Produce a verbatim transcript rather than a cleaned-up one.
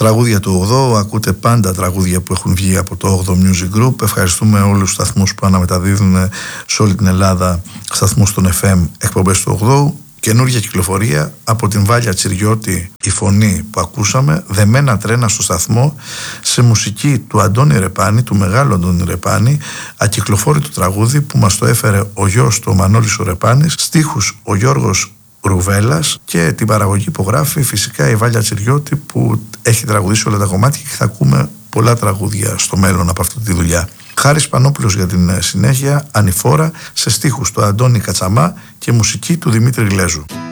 Τραγούδια του ογδόου, ακούτε πάντα τραγούδια που έχουν βγει από το όγδοο Music Group. Ευχαριστούμε όλους τους σταθμούς που αναμεταδίδουν σε όλη την Ελλάδα, σταθμούς των εφ εμ, εκπομπές του ογδόου. Καινούργια κυκλοφορία από την Βάλια Τσιριώτη, η φωνή που ακούσαμε, Δεμένα τρένα στο σταθμό, σε μουσική του Αντώνη Ρεπάνη, του μεγάλου Αντώνη Ρεπάνη, ακυκλοφόρητο τραγούδι που μας το έφερε ο γιος του, ο Μανώλης ο Ρεπάνης, στίχους ο Γιώργος Ρουβέλας, και την παραγωγή υπογράφει φυσικά η Βάλια Τσιριώτη, που έχει τραγουδήσει όλα τα κομμάτια και θα ακούμε πολλά τραγούδια στο μέλλον από αυτή τη δουλειά. Χάρης Πανόπουλος για την συνέχεια, Ανηφόρα, σε στίχους του Αντώνη Κατσαμά και μουσική του Δημήτρη Λέζου.